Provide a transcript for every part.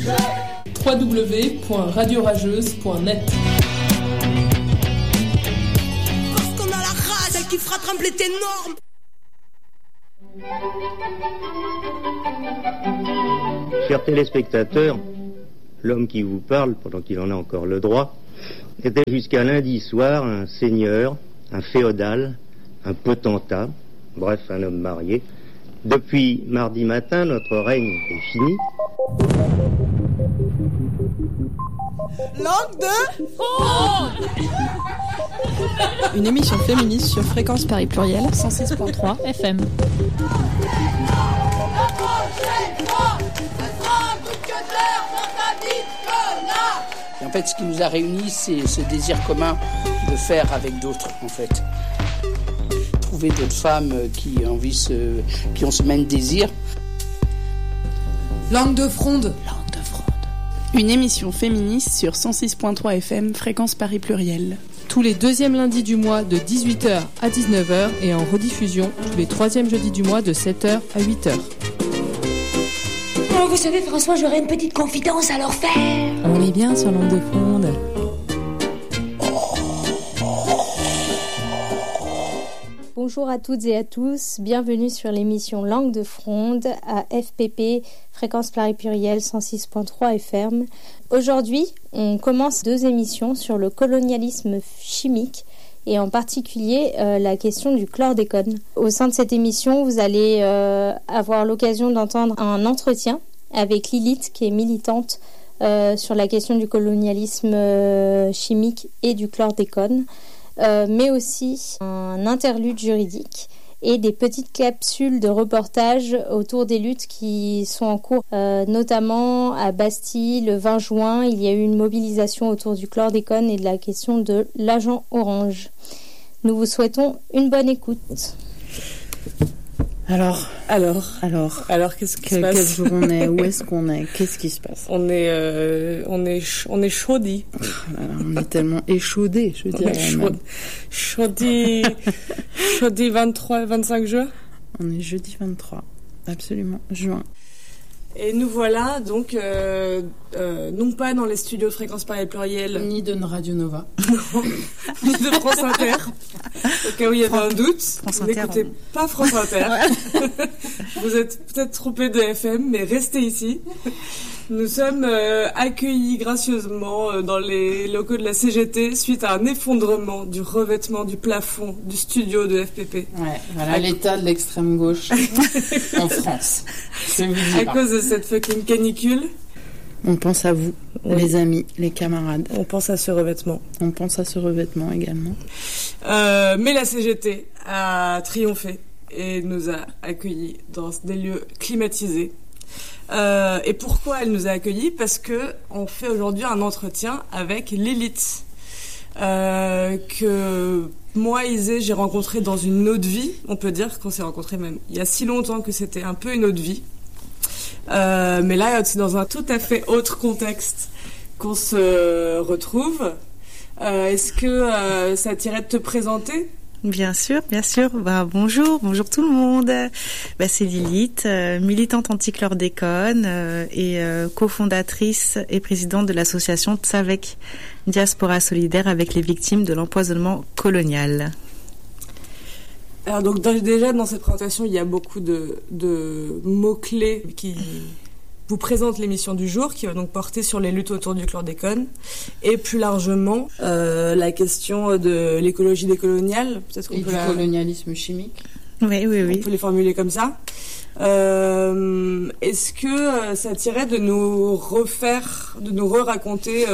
www.radiorageuse.net. Parce qu'on a la rage, celle qui fera trembler tes normes. Chers téléspectateurs, l'homme qui vous parle, pendant qu'il en a encore le droit, était jusqu'à lundi soir un seigneur, un féodal, un potentat, bref, un homme marié. Depuis mardi matin, notre règne est fini. Langue de Fronde. Une émission féministe sur Fréquence Paris Pluriel 106.3 FM. Et en fait, ce qui nous a réunis, c'est ce désir commun de faire avec d'autres, en fait. Trouver d'autres femmes qui ont ce même désir. Langue de fronde. Langue de fronde. Une émission féministe sur 106.3 FM, Fréquence Paris Pluriel. Tous les deuxièmes lundis du mois de 18h à 19h et en rediffusion tous les troisièmes jeudis du mois de 7h à 8h. Oh, vous savez, François, j'aurais une petite confidence à leur faire. On est bien sur Langue de fronde. Bonjour à toutes et à tous, bienvenue sur l'émission Langue de Fronde à FPP, Fréquence Paris Pluriel 106.3 FM. Aujourd'hui, on commence 2 émissions sur le colonialisme chimique et en particulier la question du chlordécone. Au sein de cette émission, vous allez avoir l'occasion d'entendre un entretien avec Lilith qui est militante sur la question du colonialisme chimique et du chlordécone. Mais aussi un interlude juridique et des petites capsules de reportage autour des luttes qui sont en cours, notamment à Bastille le 20 juin. Il y a eu une mobilisation autour du chlordécone et de la question de l'agent orange. Nous vous souhaitons une bonne écoute. Alors, qu'est-ce qui se passe ? Quel jour on est ? Où est-ce qu'on est ? Qu'est-ce qui se passe ? On est chaudis. On est tellement échaudés, je dirais. Chaudis 23 et 25 juin. On est jeudi 23, absolument, juin. Et nous voilà donc non pas dans les studios de Fréquence Paris Pluriel, Ni de Radio Nova, ni de France Inter. Au cas où il y avait un doute, vous n'écoutez pas France Inter. Vous êtes peut-être trompés de FM, mais restez ici. Nous sommes accueillis gracieusement dans les locaux de la CGT suite à un effondrement du revêtement du plafond du studio de FPP. Ouais, voilà l'état de l'extrême gauche en France. À cause de cette fucking canicule. On pense à vous, les amis, les camarades. On pense à ce revêtement. On pense à ce revêtement également. Mais la CGT a triomphé et nous a accueillis dans des lieux climatisés. Et pourquoi elle nous a accueillis ? Parce que on fait aujourd'hui un entretien avec Lilith, que moi, Isée, j'ai rencontré dans une autre vie. On peut dire qu'on s'est rencontrés même il y a si longtemps que c'était un peu une autre vie. Mais là, c'est dans un tout à fait autre contexte qu'on se retrouve. Est-ce que ça t'irait de te présenter ? Bien sûr. Bonjour tout le monde. C'est Lilith, militante anti-chlordécone et cofondatrice et présidente de l'association Tsavek, Diaspora solidaire avec les victimes de l'empoisonnement colonial. Alors donc déjà dans cette présentation, il y a beaucoup de mots-clés qui vous présentent l'émission du jour, qui va donc porter sur les luttes autour du chlordécone et plus largement la question de l'écologie décoloniale. Peut-être qu'on peut colonialisme chimique. Oui. On peut les formuler comme ça. Est-ce que ça t'irait de nous re-raconter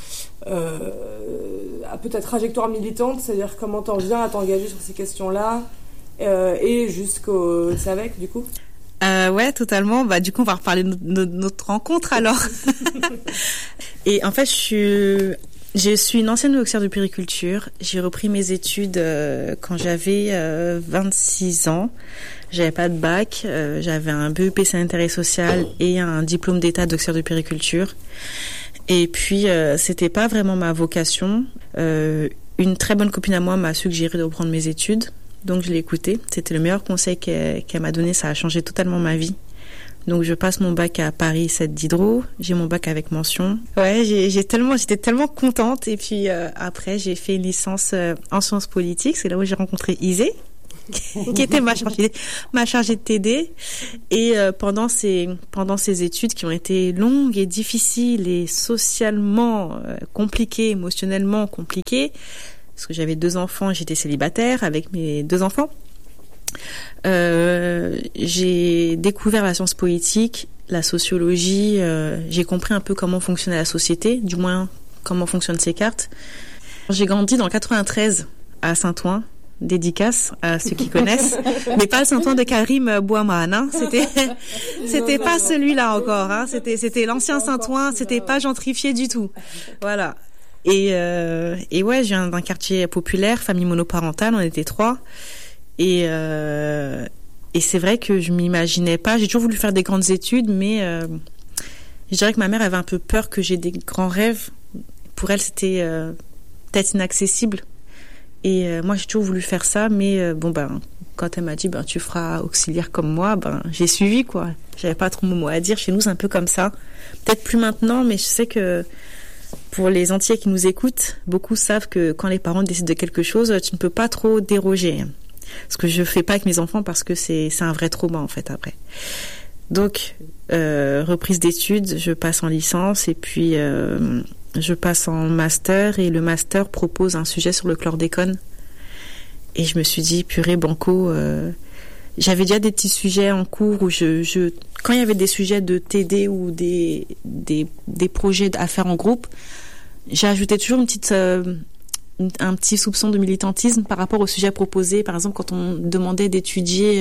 peut-être trajectoire militante, c'est-à-dire comment t'en viens à t'engager sur ces questions-là et jusqu'au SAVEC du coup. Ouais, totalement. Du coup, on va reparler de notre rencontre alors. Et en fait, je suis une ancienne auxiliaire de puériculture. J'ai repris mes études quand j'avais 26 ans. J'avais pas de bac, j'avais un BEP sanitaire et social et un diplôme d'état d'auxiliaire de puériculture. Et puis, c'était pas vraiment ma vocation. Une très bonne copine à moi m'a suggéré de reprendre mes études. Donc, je l'ai écoutée. C'était le meilleur conseil qu'elle m'a donné. Ça a changé totalement ma vie. Donc je passe mon bac à Paris 7 d'hydro, j'ai mon bac avec mention. Ouais, j'étais tellement contente. Et puis après j'ai fait une licence en sciences politiques, c'est là où j'ai rencontré Isée, qui était ma chargée de TD. Et pendant ces études qui ont été longues et difficiles et socialement compliquées, émotionnellement compliquées, parce que j'avais 2 enfants, j'étais célibataire avec mes 2 enfants. J'ai découvert la science politique, la sociologie, j'ai compris un peu comment fonctionnait la société, du moins comment fonctionnent ses cartes. J'ai grandi dans le 93 à Saint-Ouen, dédicace à ceux qui connaissent, mais pas le Saint-Ouen de Karim Bouhamane, hein. C'était pas celui-là encore, hein. C'était l'ancien Saint-Ouen, c'était pas gentrifié du tout. Voilà. Et ouais, je viens d'un quartier populaire, famille monoparentale, on était 3. Et c'est vrai que je m'imaginais pas, j'ai toujours voulu faire des grandes études, mais je dirais que ma mère avait un peu peur que j'ai des grands rêves. Pour elle, c'était peut-être inaccessible. Et moi, j'ai toujours voulu faire ça, mais quand elle m'a dit tu feras auxiliaire comme moi, j'ai suivi, quoi. J'avais pas trop mon mot à dire. Chez nous, c'est un peu comme ça. Peut-être plus maintenant, mais je sais que pour les Antillais qui nous écoutent, beaucoup savent que quand les parents décident de quelque chose, tu ne peux pas trop déroger. Ce que je fais pas avec mes enfants parce que c'est un vrai trauma en fait après. Donc reprise d'études, je passe en licence et puis je passe en master et le master propose un sujet sur le chlordécone et je me suis dit purée banco. J'avais déjà des petits sujets en cours où quand il y avait des sujets de TD ou des projets à faire en groupe, j'ajoutais toujours un petit soupçon de militantisme par rapport au sujet proposé. Par exemple, quand on demandait d'étudier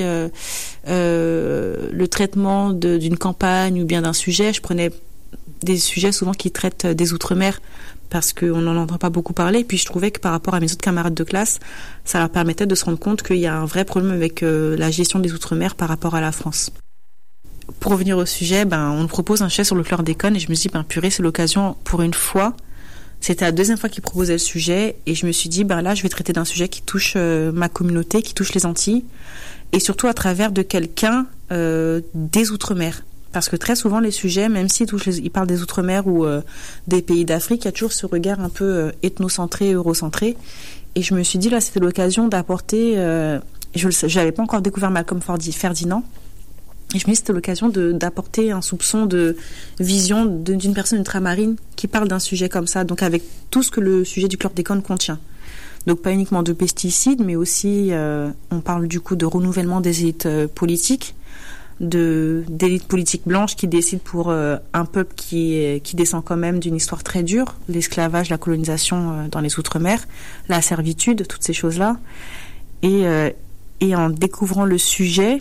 le traitement d'une campagne ou bien d'un sujet, je prenais des sujets souvent qui traitent des Outre-mer parce qu'on n'en entend pas beaucoup parler. Et puis je trouvais que par rapport à mes autres camarades de classe, ça leur permettait de se rendre compte qu'il y a un vrai problème avec la gestion des Outre-mer par rapport à la France. Pour revenir au sujet, on nous propose un sujet sur le chlordécone et je me dis, purée, c'est l'occasion pour une fois. C'était la 2e fois qu'il proposait le sujet et je me suis dit, là, je vais traiter d'un sujet qui touche ma communauté, qui touche les Antilles et surtout à travers de quelqu'un des Outre-mer. Parce que très souvent, les sujets, même s'ils parlent des Outre-mer ou des pays d'Afrique, il y a toujours ce regard un peu ethnocentré, eurocentré. Et je me suis dit, là, c'était l'occasion d'apporter... je n'avais pas encore découvert Malcolm Ferdinand. Et je me dis, c'était l'occasion d'apporter un soupçon de vision d'une personne ultramarine qui parle d'un sujet comme ça, donc avec tout ce que le sujet du chlordécone contient. Donc pas uniquement de pesticides, mais aussi, on parle du coup de renouvellement des élites politiques, d'élites politiques blanches qui décident pour un peuple qui descend quand même d'une histoire très dure, l'esclavage, la colonisation dans les Outre-mer, la servitude, toutes ces choses-là. Et en découvrant le sujet...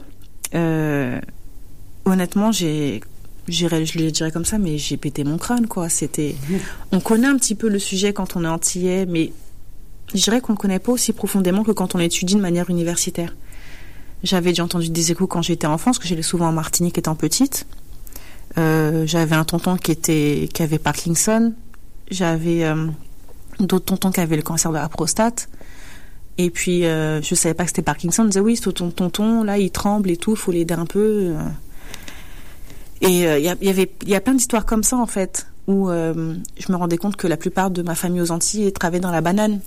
honnêtement, je le dirais comme ça, mais j'ai pété mon crâne, quoi. On connaît un petit peu le sujet quand on est antillais, mais je dirais qu'on le connaît pas aussi profondément que quand on l'étudie de manière universitaire. J'avais déjà entendu des échos quand j'étais enfant, parce que j'allais souvent en Martinique étant petite. J'avais un tonton qui avait Parkinson. J'avais d'autres tontons qui avaient le cancer de la prostate. Et puis, je savais pas que c'était Parkinson. On disait, oui, c'est ton tonton, là, il tremble et tout, il faut l'aider un peu. Et il y a plein d'histoires comme ça, en fait, où je me rendais compte que la plupart de ma famille aux Antilles travaillait dans la banane.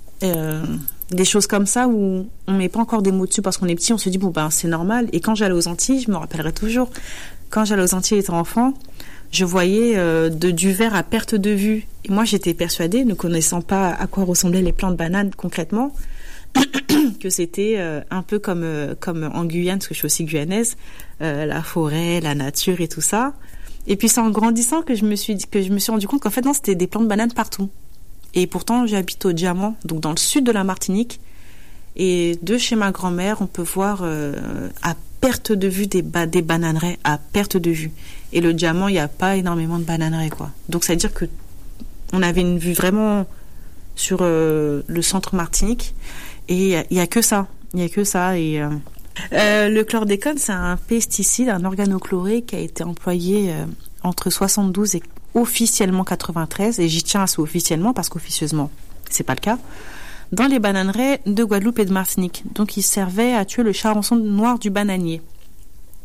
Des choses comme ça où on met pas encore des mots dessus parce qu'on est petit, on se dit, c'est normal. Et quand j'allais aux Antilles, je me rappellerai toujours, quand j'allais aux Antilles étant enfant, je voyais du vert à perte de vue. Et moi, j'étais persuadée, ne connaissant pas à quoi ressemblaient les plants de banane concrètement, que c'était un peu comme en Guyane, parce que je suis aussi guyanaise, la forêt, la nature et tout ça. Et puis c'est en grandissant que je me suis rendu compte qu'en fait non, c'était des plants de banane partout. Et pourtant j'habite au Diamant, donc dans le sud de la Martinique, et de chez ma grand-mère on peut voir à perte de vue des bananeraies à perte de vue. Et le Diamant, il n'y a pas énormément de bananeraies, quoi. Donc ça veut dire que on avait une vue vraiment sur le centre Martinique. Et il y a que ça. Et le chlordécone, c'est un pesticide, un organochloré qui a été employé entre 72 et officiellement 93. Et j'y tiens à ce officiellement parce qu'officieusement, c'est pas le cas. Dans les bananeraies de Guadeloupe et de Martinique. Donc, il servait à tuer le charançon noir du bananier.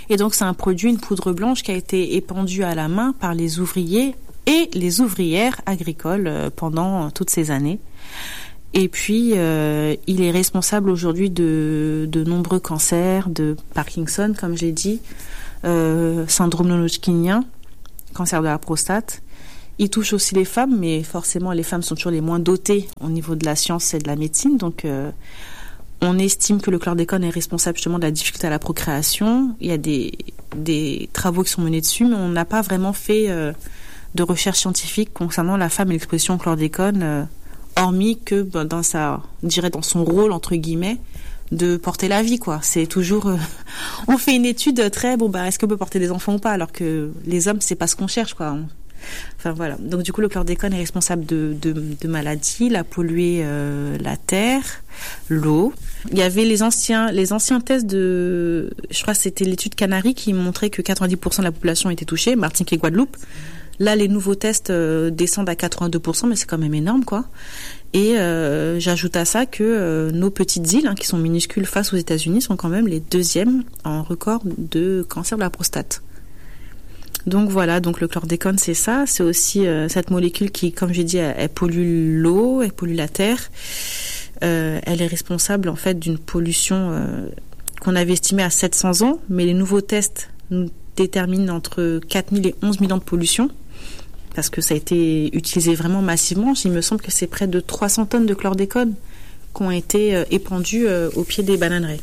Et donc c'est un produit, une poudre blanche qui a été épandue à la main par les ouvriers et les ouvrières agricoles pendant toutes ces années. Et puis il est responsable aujourd'hui de nombreux cancers, de Parkinson comme je l'ai dit, syndrome non-hodgkinien, cancer de la prostate. Il touche aussi les femmes, mais forcément les femmes sont toujours les moins dotées au niveau de la science et de la médecine. Donc on estime que le chlordécone est responsable justement de la difficulté à la procréation. Il y a des travaux qui sont menés dessus, mais on n'a pas vraiment fait de recherche scientifique concernant la femme et l'exposition au chlordécone, hormis que dans son rôle entre guillemets de porter la vie, quoi. C'est toujours on fait une étude très est-ce qu'on peut porter des enfants ou pas, alors que les hommes c'est pas ce qu'on cherche, quoi. Enfin voilà. Donc du coup le chlordécone est responsable de maladies, il a pollué la terre, l'eau. Il y avait les anciens tests je crois que c'était l'étude Canary qui montrait que 90% de la population était touchée, Martinique et Guadeloupe. Là les nouveaux tests descendent à 82%, mais c'est quand même énorme, quoi. Et j'ajoute à ça que nos petites îles, qui sont minuscules face aux États-Unis, sont quand même les deuxièmes en record de cancer de la prostate. Donc voilà, donc le chlordécone c'est ça, c'est aussi cette molécule qui, comme j'ai dit, elle pollue l'eau, elle pollue la terre. Elle est responsable en fait d'une pollution qu'on avait estimée à 700 ans, mais les nouveaux tests nous déterminent entre 4000 et 11 000 ans de pollution, parce que ça a été utilisé vraiment massivement. Il me semble que c'est près de 300 tonnes de chlordécone qui ont été épandues au pied des bananeraies.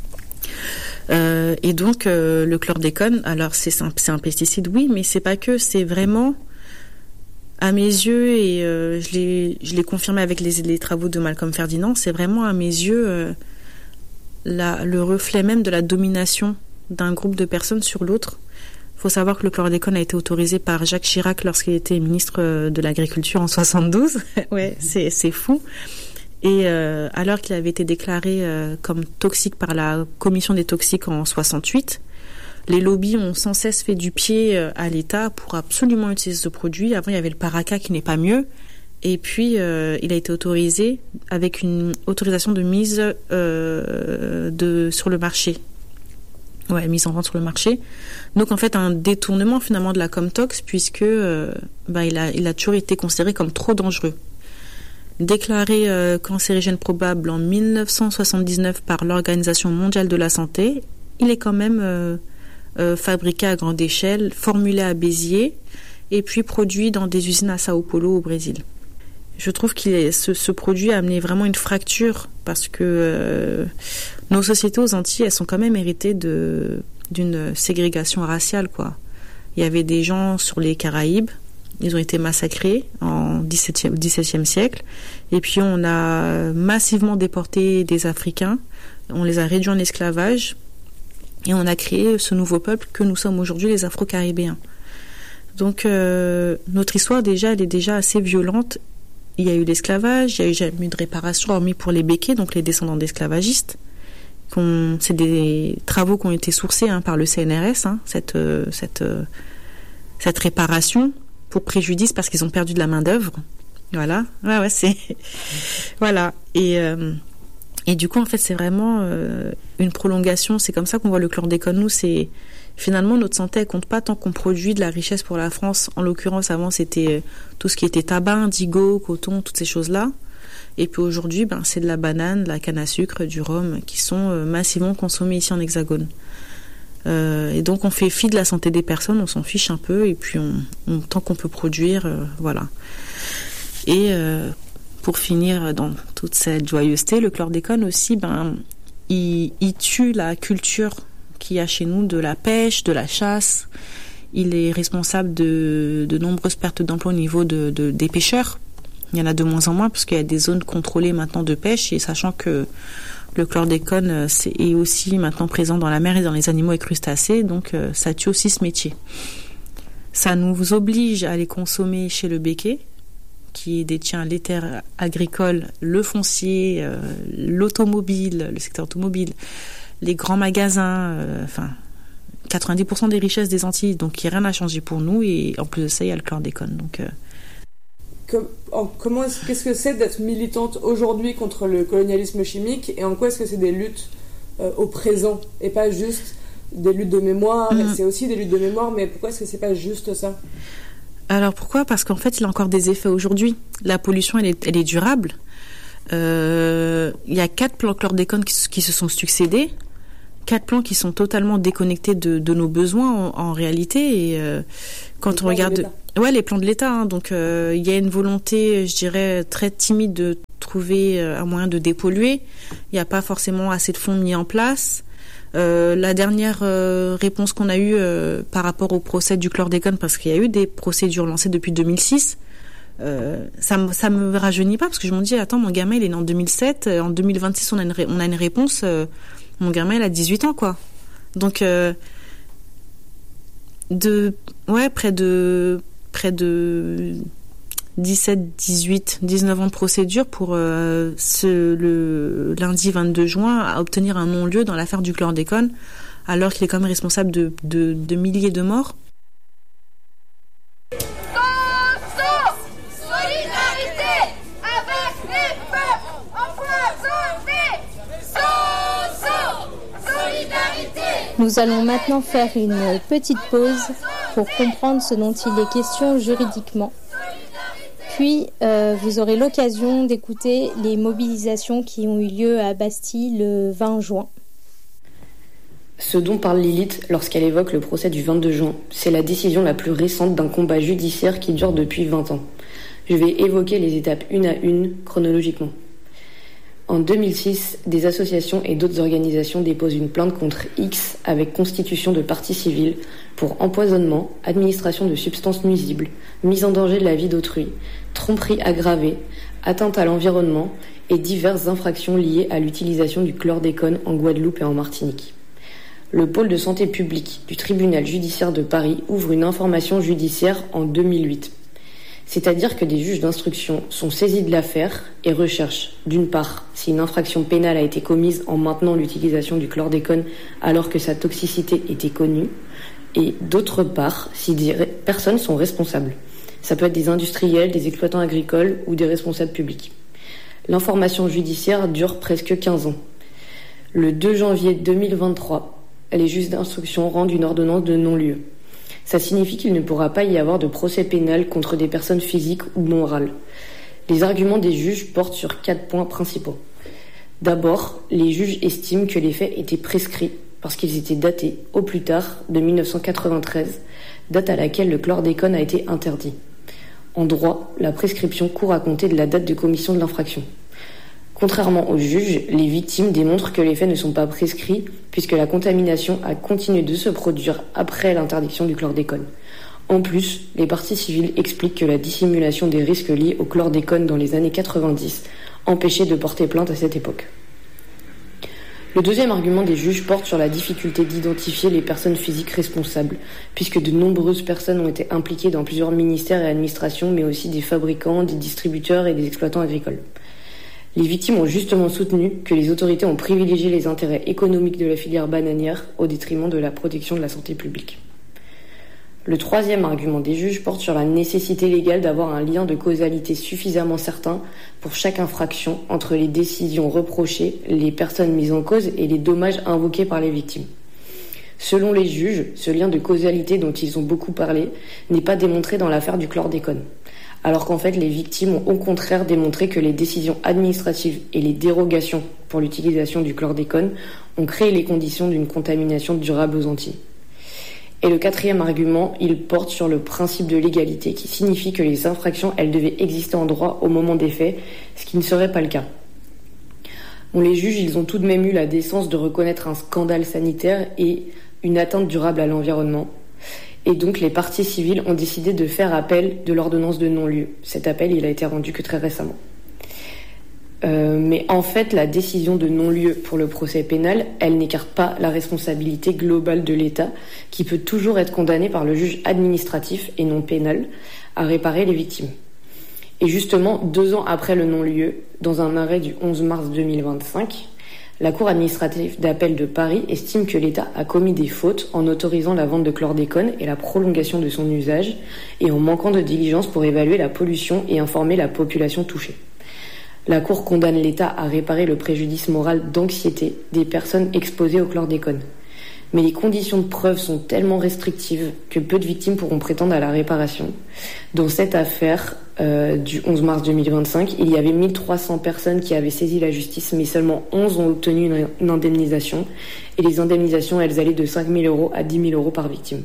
Et donc le chlordécone, alors c'est un pesticide, oui, mais c'est pas que, c'est vraiment, à mes yeux, et je l'ai confirmé avec les travaux de Malcolm Ferdinand, c'est vraiment à mes yeux le reflet même de la domination d'un groupe de personnes sur l'autre. Il faut savoir que le chlordécone a été autorisé par Jacques Chirac lorsqu'il était ministre de l'Agriculture en 72. Ouais, c'est fou. Et alors qu'il avait été déclaré comme toxique par la commission des toxiques en 68, les lobbies ont sans cesse fait du pied à l'État pour absolument utiliser ce produit. Avant, il y avait le Paraca qui n'est pas mieux. Et puis, il a été autorisé avec une autorisation de mise sur le marché. Ouais, mise en vente sur le marché. Donc, en fait, un détournement finalement de la Comtox, puisque il a toujours été considéré comme trop dangereux. Déclaré cancérigène probable en 1979 par l'Organisation mondiale de la santé, il est quand même fabriqué à grande échelle, formulé à Béziers et puis produit dans des usines à Sao Paulo au Brésil. Je trouve que ce produit a amené vraiment une fracture, parce que nos sociétés aux Antilles, elles sont quand même héritées d'une ségrégation raciale, quoi. Il y avait des gens sur les Caraïbes, ils ont été massacrés au XVIIe siècle. Et puis on a massivement déporté des Africains. On les a réduits en esclavage. Et on a créé ce nouveau peuple que nous sommes aujourd'hui, les Afro-Caribéens. Donc notre histoire déjà, elle est déjà assez violente. Il y a eu l'esclavage, il n'y a eu jamais eu de réparation, hormis pour les béquets, donc les descendants d'esclavagistes. C'est des travaux qui ont été sourcés par le CNRS, cette réparation pour préjudice parce qu'ils ont perdu de la main-d'œuvre. Voilà. Ouais, c'est. Voilà. Et du coup, en fait, c'est vraiment une prolongation. C'est comme ça qu'on voit le chlordécone. Nous, c'est. Finalement, notre santé, elle compte pas tant qu'on produit de la richesse pour la France. En l'occurrence, avant, c'était tout ce qui était tabac, indigo, coton, toutes ces choses-là. Et puis aujourd'hui, c'est de la banane, de la canne à sucre, du rhum, qui sont massivement consommés ici en Hexagone. Et donc on fait fi de la santé des personnes, on s'en fiche un peu, et puis tant qu'on peut produire, voilà. Et pour finir dans toute cette joyeuseté, le chlordécone aussi, il tue la culture qu'il y a chez nous de la pêche, de la chasse. Il est responsable de nombreuses pertes d'emploi au niveau des pêcheurs. Il y en a de moins en moins parce qu'il y a des zones contrôlées maintenant de pêche, et sachant que le chlordécone est aussi maintenant présent dans la mer et dans les animaux et crustacés, donc ça tue aussi ce métier. Ça nous oblige à les consommer chez le béquet, qui détient les terres agricoles, le foncier, l'automobile, le secteur automobile, les grands magasins, 90% des richesses des Antilles, donc il n'y a rien à changer pour nous, et en plus de ça, il y a le chlordécone. Donc, qu'est-ce que c'est d'être militante aujourd'hui contre le colonialisme chimique, et en quoi est-ce que c'est des luttes au présent et pas juste des luttes de mémoire, et c'est aussi des luttes de mémoire, mais pourquoi est-ce que c'est pas juste ça ? Alors pourquoi ? Parce qu'en fait, il a encore des effets aujourd'hui. La pollution, elle est durable. Il y a 4 plans chlordécone qui se sont succédés. 4 plans qui sont totalement déconnectés de nos besoins on réalité. Et quand on regarde... les plans de l'État. Hein, donc il y a une volonté, je dirais, très timide de trouver un moyen de dépolluer. Il n'y a pas forcément assez de fonds mis en place. La dernière réponse qu'on a eue par rapport au procès du chlordécone, parce qu'il y a eu des procédures lancées depuis 2006, ça me rajeunit pas, parce que je me dis, attends, mon gamin il est né en 2007, en 2026 on a une réponse, mon gamin il a 18 ans quoi. Donc près de 17, 18, 19 ans de procédure pour le lundi 22 juin à obtenir un non-lieu dans l'affaire du chlordécone, alors qu'il est quand même responsable de milliers de morts. Solidarité avec les peuples empoisonnés. Solidarité. Nous allons maintenant faire une petite pause pour comprendre ce dont il est question juridiquement. Puis, vous aurez l'occasion d'écouter les mobilisations qui ont eu lieu à Bastille le 20 juin. Ce dont parle Lilith lorsqu'elle évoque le procès du 22 juin, c'est la décision la plus récente d'un combat judiciaire qui dure depuis 20 ans. Je vais évoquer les étapes une à une, chronologiquement. En 2006, des associations et d'autres organisations déposent une plainte contre X avec constitution de partie civile pour empoisonnement, administration de substances nuisibles, mise en danger de la vie d'autrui, tromperie aggravée, atteinte à l'environnement et diverses infractions liées à l'utilisation du chlordécone en Guadeloupe et en Martinique. Le pôle de santé publique du tribunal judiciaire de Paris ouvre une information judiciaire en 2008. C'est-à-dire que des juges d'instruction sont saisis de l'affaire et recherchent, d'une part, si une infraction pénale a été commise en maintenant l'utilisation du chlordécone alors que sa toxicité était connue, et d'autre part, si des personnes sont responsables. Ça peut être des industriels, des exploitants agricoles ou des responsables publics. L'information judiciaire dure presque 15 ans. Le 2 janvier 2023, les juges d'instruction rendent une ordonnance de non-lieu. Ça signifie qu'il ne pourra pas y avoir de procès pénal contre des personnes physiques ou morales. Les arguments des juges portent sur 4 points principaux. D'abord, les juges estiment que les faits étaient prescrits parce qu'ils étaient datés, au plus tard, de 1993, date à laquelle le chlordécone a été interdit. En droit, la prescription court à compter de la date de commission de l'infraction. Contrairement aux juges, les victimes démontrent que les faits ne sont pas prescrits puisque la contamination a continué de se produire après l'interdiction du chlordécone. En plus, les parties civiles expliquent que la dissimulation des risques liés au chlordécone dans les années 90 empêchait de porter plainte à cette époque. Le deuxième argument des juges porte sur la difficulté d'identifier les personnes physiques responsables, puisque de nombreuses personnes ont été impliquées dans plusieurs ministères et administrations, mais aussi des fabricants, des distributeurs et des exploitants agricoles. Les victimes ont justement soutenu que les autorités ont privilégié les intérêts économiques de la filière bananière au détriment de la protection de la santé publique. Le troisième argument des juges porte sur la nécessité légale d'avoir un lien de causalité suffisamment certain pour chaque infraction entre les décisions reprochées, les personnes mises en cause et les dommages invoqués par les victimes. Selon les juges, ce lien de causalité dont ils ont beaucoup parlé n'est pas démontré dans l'affaire du chlordécone, alors qu'en fait les victimes ont au contraire démontré que les décisions administratives et les dérogations pour l'utilisation du chlordécone ont créé les conditions d'une contamination durable aux Antilles. Et le quatrième argument, il porte sur le principe de légalité, qui signifie que les infractions, elles devaient exister en droit au moment des faits, ce qui ne serait pas le cas. Bon, les juges, ils ont tout de même eu la décence de reconnaître un scandale sanitaire et une atteinte durable à l'environnement. Et donc, les parties civiles ont décidé de faire appel de l'ordonnance de non-lieu. Cet appel, il a été rendu que très récemment. Mais en fait, la décision de non-lieu pour le procès pénal, elle n'écarte pas la responsabilité globale de l'État, qui peut toujours être condamné par le juge administratif et non pénal à réparer les victimes. Et justement, 2 ans après le non-lieu, dans un arrêt du 11 mars 2025, la Cour administrative d'appel de Paris estime que l'État a commis des fautes en autorisant la vente de chlordécone et la prolongation de son usage, et en manquant de diligence pour évaluer la pollution et informer la population touchée. La Cour condamne l'État à réparer le préjudice moral d'anxiété des personnes exposées au chlordécone. Mais les conditions de preuve sont tellement restrictives que peu de victimes pourront prétendre à la réparation. Dans cette affaire du 11 mars 2025, il y avait 1300 personnes qui avaient saisi la justice, mais seulement 11 ont obtenu une indemnisation. Et les indemnisations, elles allaient de 5 000 € à 10 000 € par victime.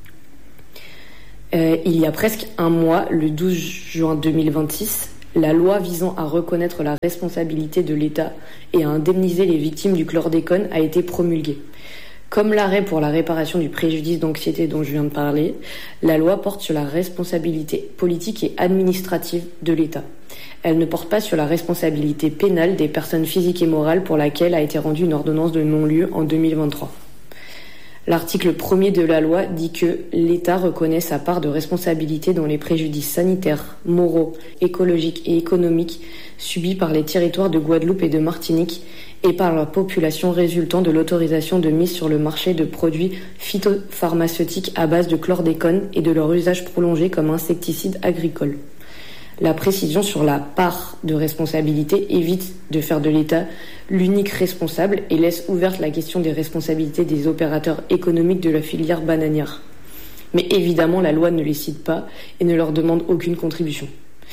Il y a presque un mois, le 12 juin 2026, la loi visant à reconnaître la responsabilité de l'État et à indemniser les victimes du chlordécone a été promulguée. Comme l'arrêt pour la réparation du préjudice d'anxiété dont je viens de parler, la loi porte sur la responsabilité politique et administrative de l'État. Elle ne porte pas sur la responsabilité pénale des personnes physiques et morales pour laquelle a été rendue une ordonnance de non-lieu en 2023. L'article 1er de la loi dit que l'État reconnaît sa part de responsabilité dans les préjudices sanitaires, moraux, écologiques et économiques subis par les territoires de Guadeloupe et de Martinique et par la population résultant de l'autorisation de mise sur le marché de produits phytopharmaceutiques à base de chlordécone et de leur usage prolongé comme insecticide agricole. La précision sur la part de responsabilité évite de faire de l'État l'unique responsable et laisse ouverte la question des responsabilités des opérateurs économiques de la filière bananière. Mais évidemment, la loi ne les cite pas et ne leur demande aucune contribution.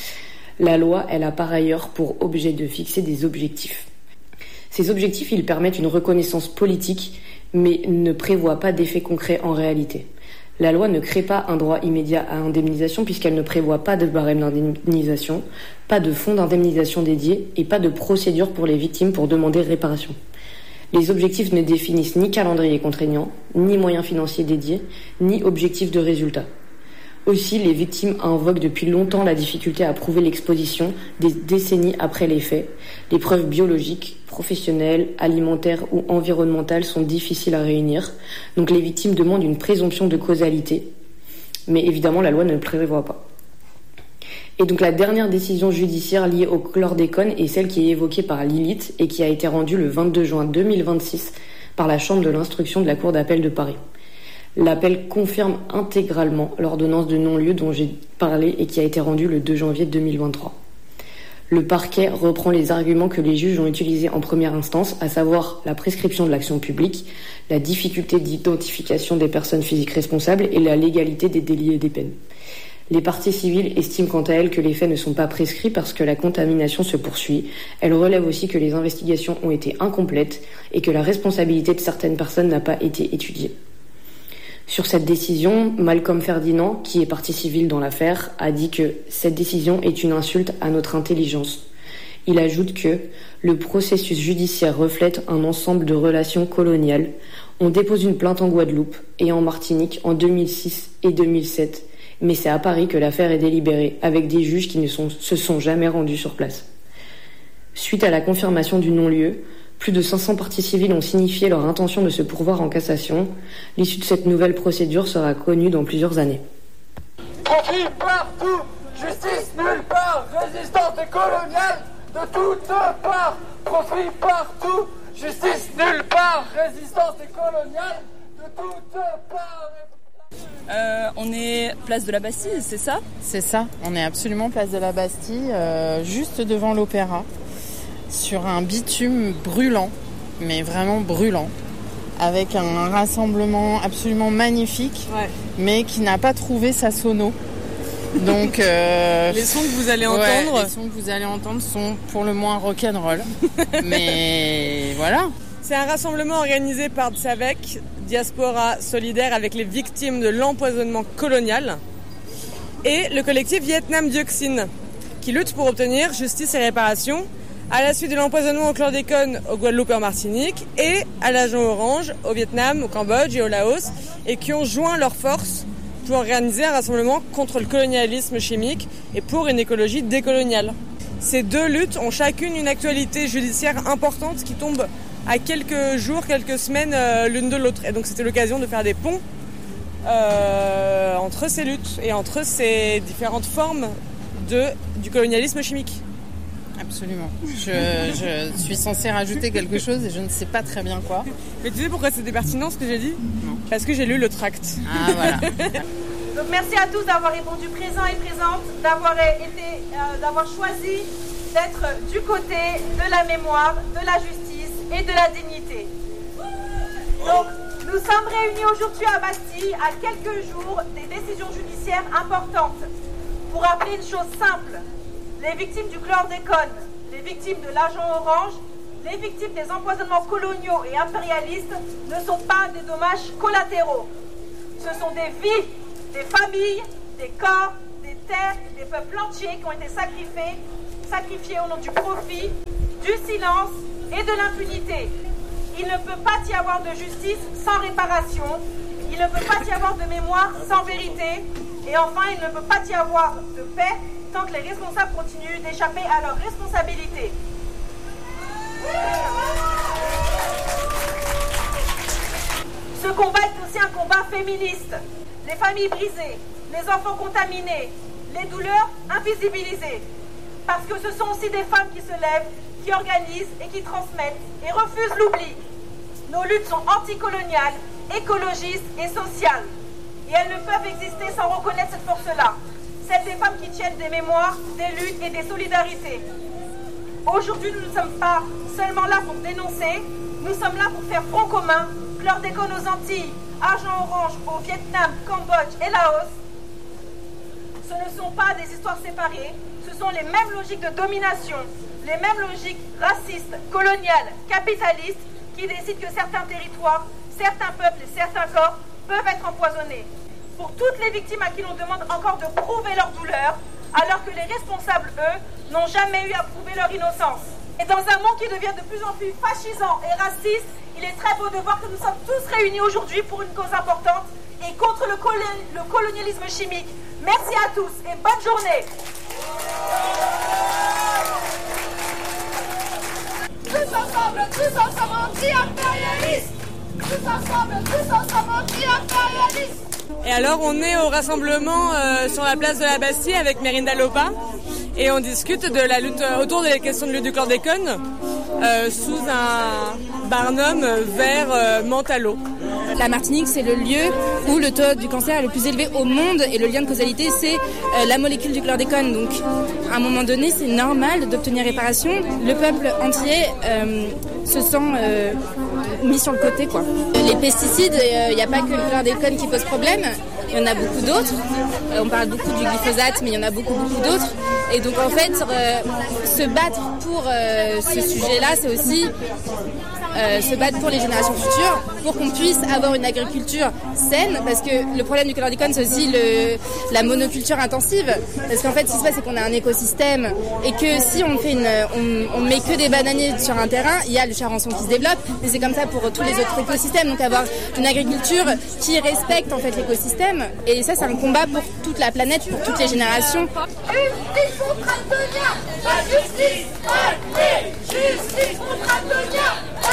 La loi, elle a par ailleurs pour objet de fixer des objectifs. Ces objectifs, ils permettent une reconnaissance politique, mais ne prévoient pas d'effet concret en réalité. La loi ne crée pas un droit immédiat à indemnisation puisqu'elle ne prévoit pas de barème d'indemnisation, pas de fonds d'indemnisation dédié et pas de procédure pour les victimes pour demander réparation. Les objectifs ne définissent ni calendrier contraignant, ni moyens financiers dédiés, ni objectifs de résultat. Aussi, les victimes invoquent depuis longtemps la difficulté à prouver l'exposition des décennies après les faits. Les preuves biologiques, professionnelles, alimentaires ou environnementales sont difficiles à réunir. Donc les victimes demandent une présomption de causalité. Mais évidemment, la loi ne le prévoit pas. Et donc la dernière décision judiciaire liée au chlordécone est celle qui est évoquée par Lilith et qui a été rendue le 22 juin 2026 par la Chambre de l'instruction de la Cour d'appel de Paris. L'appel confirme intégralement l'ordonnance de non-lieu dont j'ai parlé et qui a été rendue le 2 janvier 2023. Le parquet reprend les arguments que les juges ont utilisés en première instance, à savoir la prescription de l'action publique, la difficulté d'identification des personnes physiques responsables et la légalité des délits et des peines. Les parties civiles estiment quant à elles que les faits ne sont pas prescrits parce que la contamination se poursuit. Elles relèvent aussi que les investigations ont été incomplètes et que la responsabilité de certaines personnes n'a pas été étudiée. Sur cette décision, Malcolm Ferdinand, qui est partie civile dans l'affaire, a dit que cette décision est une insulte à notre intelligence. Il ajoute que le processus judiciaire reflète un ensemble de relations coloniales. On dépose une plainte en Guadeloupe et en Martinique en 2006 et 2007, mais c'est à Paris que l'affaire est délibérée, avec des juges qui ne se sont jamais rendus sur place. Suite à la confirmation du non-lieu, plus de 500 parties civiles ont signifié leur intention de se pourvoir en cassation. L'issue de cette nouvelle procédure sera connue dans plusieurs années. Profit partout, justice nulle part, résistance décoloniale de toutes parts. Profit partout, justice nulle part, résistance décoloniale de toutes parts. On est place de la Bastille, c'est ça ? C'est ça, on est absolument place de la Bastille, juste devant l'Opéra. Sur un bitume brûlant, mais vraiment brûlant, avec un rassemblement absolument magnifique, mais qui n'a pas trouvé sa sono. Donc, les sons que vous allez entendre, les sons que vous allez entendre sont pour le moins rock'n'roll. Mais voilà. C'est un rassemblement organisé par Tsavek, Diaspora solidaire avec les victimes de l'empoisonnement colonial, et le collectif Vietnam Dioxine, qui lutte pour obtenir justice et réparation à la suite de l'empoisonnement au chlordécone au Guadeloupe et en Martinique, et à l'agent orange au Vietnam, au Cambodge et au Laos, et qui ont joint leurs forces pour organiser un rassemblement contre le colonialisme chimique et pour une écologie décoloniale. Ces deux luttes ont chacune une actualité judiciaire importante qui tombe à quelques jours, quelques semaines l'une de l'autre. Et donc c'était l'occasion de faire des ponts entre ces luttes et entre ces différentes formes du colonialisme chimique. Absolument. Je suis censée rajouter quelque chose et je ne sais pas très bien quoi. Mais tu sais pourquoi c'était pertinent ce que j'ai dit ? Non. Parce que j'ai lu le tract. Ah voilà. Donc merci à tous d'avoir répondu présents et présentes, d'avoir choisi d'être du côté de la mémoire, de la justice et de la dignité. Donc Nous sommes réunis aujourd'hui à Bastille à quelques jours des décisions judiciaires importantes pour rappeler une chose simple. Les victimes du chlordécone, les victimes de l'agent orange, les victimes des empoisonnements coloniaux et impérialistes ne sont pas des dommages collatéraux. Ce sont des vies, des familles, des corps, des terres, des peuples entiers qui ont été sacrifiés au nom du profit, du silence et de l'impunité. Il ne peut pas y avoir de justice sans réparation. Il ne peut pas y avoir de mémoire sans vérité. Et enfin, il ne peut pas y avoir de paix tant que les responsables continuent d'échapper à leurs responsabilités. Ce combat est aussi un combat féministe. Les familles brisées, les enfants contaminés, les douleurs invisibilisées. Parce que ce sont aussi des femmes qui se lèvent, qui organisent et qui transmettent et refusent l'oubli. Nos luttes sont anticoloniales, écologistes et sociales. Et elles ne peuvent exister sans reconnaître cette force-là. Celle des femmes qui tiennent des mémoires, des luttes et des solidarités. Aujourd'hui, nous ne sommes pas seulement là pour dénoncer, nous sommes là pour faire front commun, chlordécone aux Antilles, agent orange au Vietnam, Cambodge et Laos. Ce ne sont pas des histoires séparées, ce sont les mêmes logiques de domination, les mêmes logiques racistes, coloniales, capitalistes qui décident que certains territoires, certains peuples et certains corps peuvent être empoisonnés. Pour toutes les victimes à qui l'on demande encore de prouver leur douleur, alors que les responsables, eux, n'ont jamais eu à prouver leur innocence. Et dans un monde qui devient de plus en plus fascisant et raciste, il est très beau de voir que nous sommes tous réunis aujourd'hui pour une cause importante et contre le colonialisme chimique. Merci à tous et bonne journée. Tous ensemble, anti-impérialistes. Tous ensemble, anti-impérialistes. Et alors on est au rassemblement sur la place de la Bastille avec Merinda Lopa et on discute de la lutte autour des questions de lutte du chlordécone sous un barnum vert menthe à l'eau. La Martinique, c'est le lieu où le taux du cancer est le plus élevé au monde et le lien de causalité, c'est la molécule du chlordécone. Donc, à un moment donné, c'est normal d'obtenir réparation. Le peuple entier se sent mis sur le côté, quoi. Les pesticides, il n'y a pas que le chlordécone qui pose problème. Il y en a beaucoup d'autres. On parle beaucoup du glyphosate, mais il y en a beaucoup d'autres. Et donc, en fait, se battre pour ce sujet-là, c'est aussi se battre pour les générations futures, pour qu'on puisse avoir une agriculture saine, parce que le problème du chlordécone, c'est aussi la monoculture intensive, parce qu'en fait, ce qui se passe, c'est qu'on a un écosystème, et que si on fait on met que des bananiers sur un terrain, il y a le charançon qui se développe, mais c'est comme ça pour tous les autres écosystèmes, donc avoir une agriculture qui respecte en fait l'écosystème, et ça, c'est un combat pour toute la planète, pour toutes les générations. Justice contre Antonia, la justice, allez, justice contre Antonia.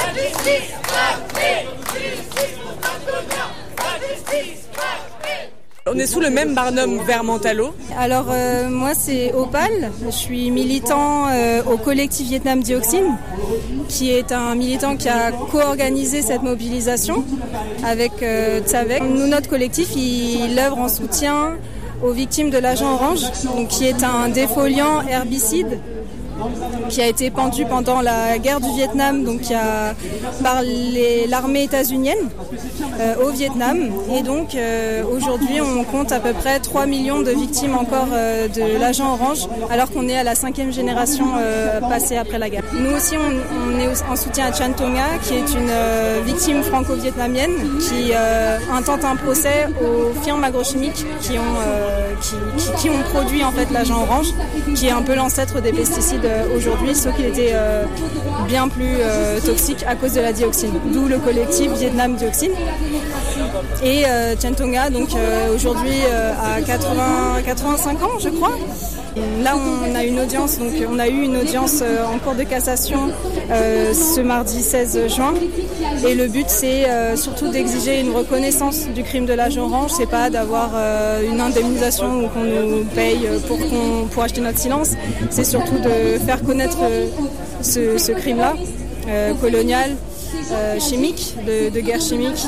On est sous le même barnum vert menthe à l'eau. Alors moi c'est Opal, je suis militant au collectif Vietnam Dioxine, qui est un militant qui a co-organisé cette mobilisation avec Tsavek. Nous, notre collectif, il œuvre en soutien aux victimes de l'agent orange, donc, qui est un défoliant herbicide qui a été pendu pendant la guerre du Vietnam, donc par l'armée états-unienne au Vietnam. Et donc aujourd'hui on compte à peu près 3 millions de victimes encore de l'agent orange, alors qu'on est à la 5e génération passée après la guerre. Nous aussi on est en soutien à Chan Tonga, qui est une victime franco-vietnamienne qui intente un procès aux firmes agrochimiques qui ont produit en fait l'agent orange, qui est un peu l'ancêtre des pesticides aujourd'hui, sauf qu'il était bien plus toxique à cause de la dioxine, d'où le collectif Vietnam Dioxine. Et Chan Tonga, donc aujourd'hui à 85 ans, je crois. Là, on a eu une audience en cours de cassation ce mardi 16 juin. Et le but, c'est surtout d'exiger une reconnaissance du crime de l'agent orange. C'est pas d'avoir une indemnisation ou qu'on nous paye pour acheter notre silence. C'est surtout de faire connaître ce crime-là, colonial, chimique, de guerre chimique.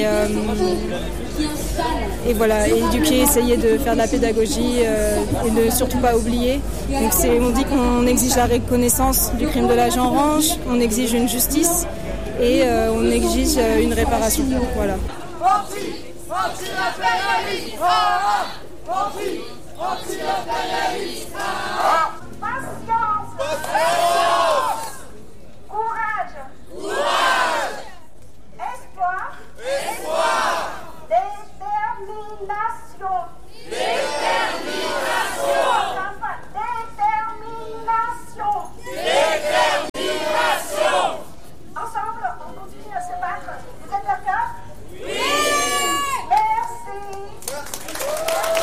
Et voilà, éduquer, essayer de faire de la pédagogie et de surtout pas oublier. Donc on dit qu'on exige la reconnaissance du crime de l'agent orange, on exige une justice et on exige une réparation. Voilà. Anti-impérialisme, anti-impérialisme.